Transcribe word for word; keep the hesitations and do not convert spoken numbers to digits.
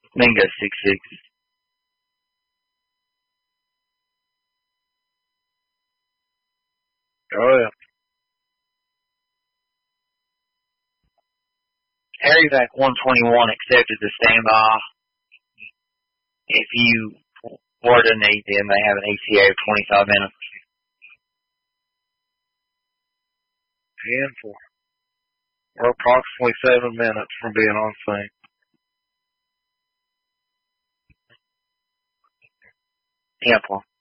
Mingo six six. Oh, yeah. Harryvac one twenty-one accepted the standby. If you were to need them, they have an E T A of twenty-five minutes. ten four. We're approximately seven minutes from being on scene. ten four.